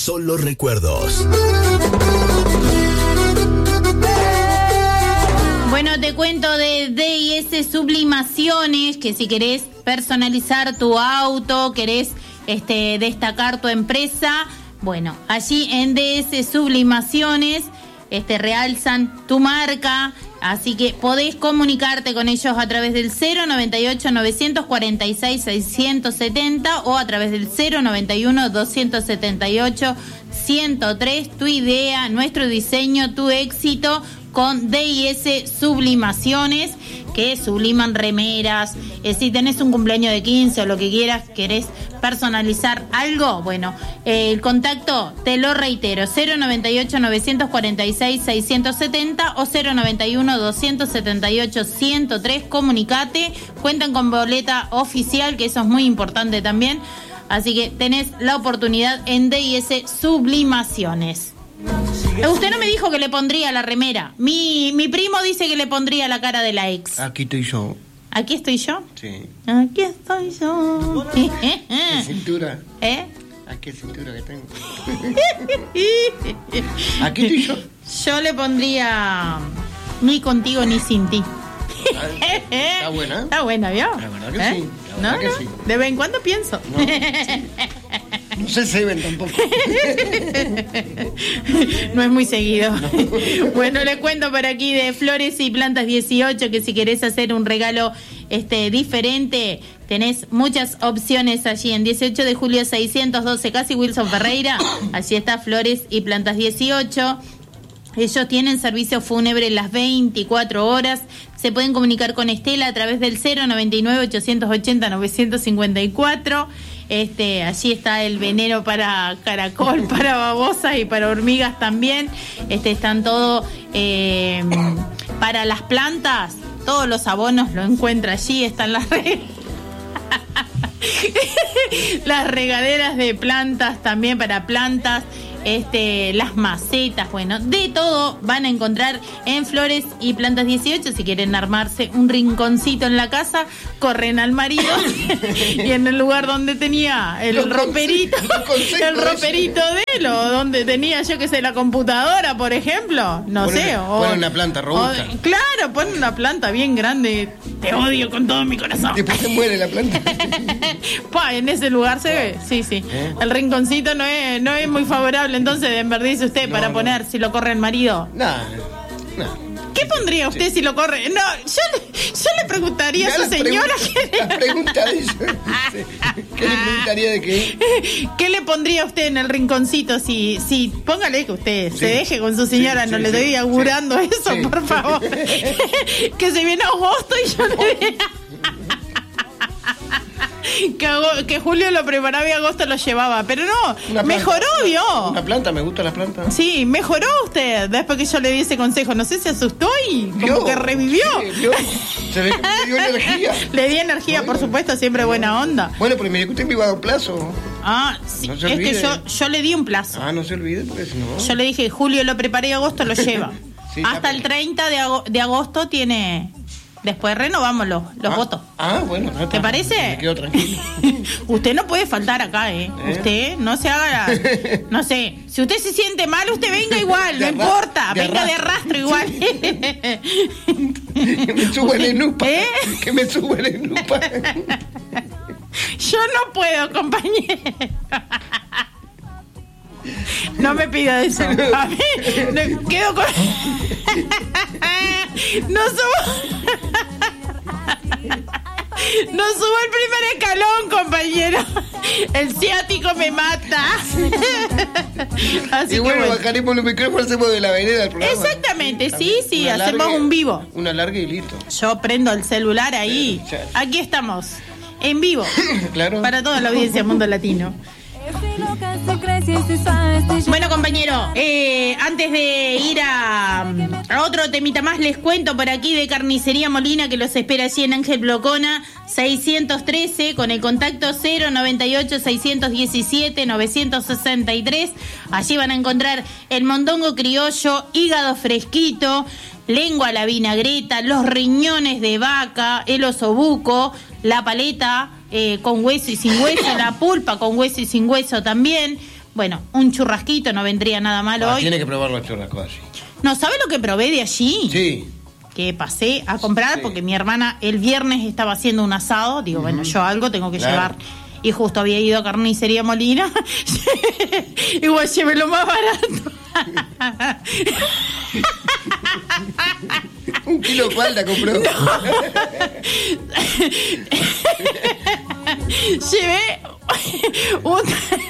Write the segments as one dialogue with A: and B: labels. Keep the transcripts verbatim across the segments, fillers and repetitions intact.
A: solo recuerdos.
B: Bueno, te cuento de D y S Sublimaciones, que si querés personalizar tu auto, querés este, destacar tu empresa, bueno, allí en D S Sublimaciones este, realzan tu marca, así que podés comunicarte con ellos a través del cero noventa y ocho, novecientos cuarenta y seis, seiscientos setenta o a través del cero noventa y uno, doscientos setenta y ocho, ciento tres. Tu idea, nuestro diseño, tu éxito con D y S Sublimaciones, que subliman remeras. Eh, si tenés un cumpleaños de quince o lo que quieras, querés personalizar algo, bueno, eh, el contacto, te lo reitero, cero noventa y ocho, novecientos cuarenta y seis, seiscientos setenta o cero noventa y uno, doscientos setenta y ocho, ciento tres. Comunicate, cuentan con boleta oficial, que eso es muy importante también, así que tenés la oportunidad en D y S Sublimaciones. Usted no me dijo que le pondría la remera. Mi, mi primo dice que le pondría la cara de la ex.
C: Aquí estoy yo.
B: ¿Aquí estoy yo?
C: Sí.
B: Aquí estoy yo.
C: ¿Qué cintura?
B: ¿Eh?
C: ¿A qué cintura que tengo? Aquí estoy yo.
B: Yo le pondría ni contigo ni sin ti.
C: Está buena.
B: Está buena, ¿vio?
C: La verdad que
B: ¿Eh?
C: sí. La verdad
B: ¿No?
C: que
B: ¿No?
C: sí.
B: De vez en cuando pienso.
C: No, no se ceben tampoco.
B: No es muy seguido. No. Bueno, les cuento por aquí de Flores y Plantas dieciocho, que si querés hacer un regalo este diferente, tenés muchas opciones allí en dieciocho de julio seiscientos doce, casi Wilson Ferreira. Allí está Flores y Plantas dieciocho. Ellos tienen servicio fúnebre las veinticuatro horas. Se pueden comunicar con Estela a través del cero noventa y nueve, ochocientos ochenta, novecientos cincuenta y cuatro. Este, allí está el veneno para caracol, para babosas y para hormigas también. Este, están todo eh, para las plantas. Todos los abonos lo encuentra allí. Están las regaderas. Las regaderas de plantas también para plantas. Este, las macetas, bueno, de todo van a encontrar en Flores y Plantas dieciocho. Si quieren armarse un rinconcito en la casa, corren al marido y en el lugar donde tenía el los roperito, el roperito de él, o donde tenía, yo que sé, la computadora, por ejemplo, no
C: pone
B: sé,
C: una,
B: o,
C: pone una planta robusta.
B: O, claro, pon una planta bien grande. Te odio con todo mi corazón.
C: Después se muere la planta.
B: Pa, en ese lugar se ve, sí, sí. ¿Eh? El rinconcito no es, no es muy favorable. Entonces, en verdad, dice usted, no, para no. poner si lo corre el marido.
C: No, no.
B: ¿Qué pondría usted sí. si lo corre? No, yo le, yo le preguntaría ya a su señora.
C: Pregunta, que... La pregunta de eso. ¿Qué le preguntaría de qué?
B: ¿Qué le pondría usted en el rinconcito? Si, si póngale que usted sí. se deje con su señora, sí, no sí, le estoy sí, augurando sí, eso, sí. por favor. Que se viene agosto y yo le diría... Que, que Julio lo preparaba y agosto lo llevaba, pero no, mejoró, vio.
C: Una planta, me gustan las plantas.
B: Sí, mejoró usted después que yo le di ese consejo. No sé, se asustó y como ¿Vio? que revivió.
C: Sí, se le, le dio energía.
B: Le di energía, bueno, por supuesto, siempre bueno. buena onda.
C: Bueno, pero mire que usted me iba a dar un plazo.
B: Ah, sí, no es olvide. que yo, yo le di un plazo.
C: Ah, no se olvide, porque si no...
B: Yo le dije, Julio lo preparé y agosto lo lleva. Sí, hasta el treinta de, ago- de agosto tiene... Después renovamos los, los
C: ah,
B: votos.
C: Ah, bueno. No,
B: ¿Te parece?
C: Me quedo tranquilo.
B: Usted no puede faltar acá, ¿eh? ¿eh? Usted no se haga... La, no sé, si usted se siente mal, usted venga igual, no arra- importa. De venga arrastro. de arrastro igual.
C: Que me suban en upa.
B: ¿Eh?
C: Que me suban en upa.
B: Yo no puedo, compañero. No me pida eso. A mí me quedo con... No subo... No subo el primer escalón, compañero. El ciático me mata. Así
C: y bueno,
B: bueno,
C: bajaremos los micrófonos, hacemos de la vereda el programa.
B: Exactamente, sí, sí,
C: una
B: hacemos
C: larga,
B: un vivo.
C: Una larga y listo.
B: Yo prendo el celular ahí. Aquí estamos, en vivo.
C: Claro.
B: Para toda la audiencia Mundo Latino. Bueno, compañero, eh, antes de ir a, a otro temita más, les cuento por aquí de Carnicería Molina, que los espera allí en Ángel Blocona seiscientos trece, con el contacto cero noventa y ocho, seiscientos diecisiete, novecientos sesenta y tres. Allí van a encontrar el mondongo criollo, hígado fresquito, lengua a la vinagreta, los riñones de vaca, el osobuco, la paleta eh, con hueso y sin hueso, la pulpa con hueso y sin hueso también. Bueno, un churrasquito no vendría nada mal
C: Ah,
B: hoy.
C: tiene que probar los churrascos así.
B: ¿No sabe lo que probé de allí?
C: Sí.
B: Que pasé a comprar
C: Sí.
B: porque mi hermana el viernes estaba haciendo un asado. Digo, uh-huh. bueno, yo algo tengo que
C: claro.
B: llevar. Y justo había ido a Carnicería Molina. Igual llevé lo más barato.
C: Un kilo de falda compró. No.
B: Llevé un...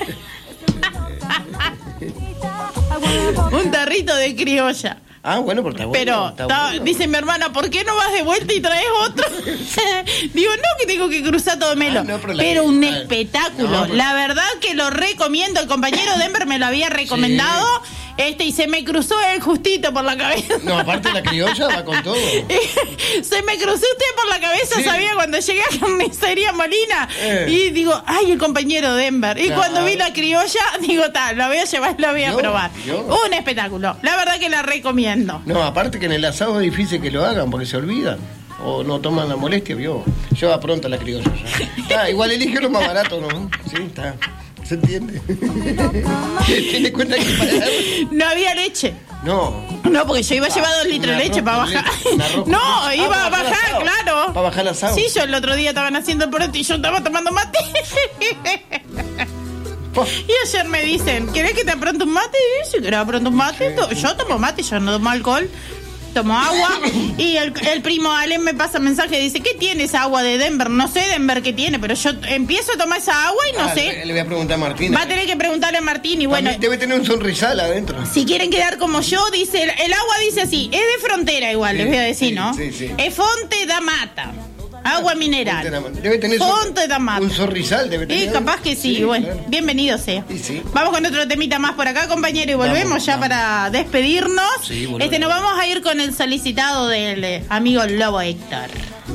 B: un tarrito de criolla.
C: Ah, bueno, porque está bueno.
B: Pero
C: está
B: está,
C: bueno.
B: dice mi hermana, ¿por qué no vas de vuelta y traes otro? Digo, no, que tengo que cruzar todo Melo. Ah, no, pero, pero un ah, espectáculo. No, pero... La verdad que lo recomiendo. El compañero Denver me lo había recomendado. Sí. Este, y se me cruzó él justito por la cabeza.
C: No, aparte la criolla va con todo.
B: Se me cruzó usted por la cabeza, sí. Sabía, cuando llegué a Carnicería Molina. Eh. Y digo, ay, el compañero Denver. Y claro. Cuando vi la criolla, digo, tal, la voy a llevar, la voy a yo, probar. Yo. Un espectáculo. La verdad que la recomiendo.
C: No, aparte que en el asado es difícil que lo hagan porque se olvidan. O no toman la molestia, vio. Lleva pronto la criolla. Está, igual elige lo más barato, ¿no? Sí, está. ¿Se entiende? ¿Tiene cuenta que pagar?
B: No había leche.
C: No.
B: No, porque yo iba a llevar dos litros de leche para bajar. No, ah, iba a bajar, asado. Claro.
C: Para bajar el asado.
B: Sí, yo el otro día estaban haciendo el pronto y yo estaba tomando mate. Y ayer me dicen, ¿querés que te apronte un mate? Y si querés apronte un mate, sí. Yo tomo mate, yo no tomo alcohol. Tomo agua. Y el, el primo Alem me pasa mensaje, dice, ¿qué tiene esa agua de Denver? No sé Denver qué tiene, pero yo empiezo a tomar esa agua y no ah, sé.
C: Le voy a preguntar a Martín.
B: Va a tener que preguntarle a Martín y bueno.
C: Debe tener un sonrisal adentro.
B: Si quieren quedar como yo, dice, el, el agua dice así, es de frontera igual, sí, les voy a decir, sí, ¿no? Sí, sí. Es Fonte da Mata. Agua mineral.
C: Debe tener
B: Fonte da Mata.
C: Un sonrisal debe tener.
B: Y capaz que sí, sí, bueno, claro. Bienvenido sea.
C: Sí, sí.
B: Vamos con otro temita más por acá, compañero, y volvemos vamos, ya vamos. Para despedirnos.
C: Sí,
B: este, nos vamos a ir con el solicitado del eh, amigo Lobo Héctor.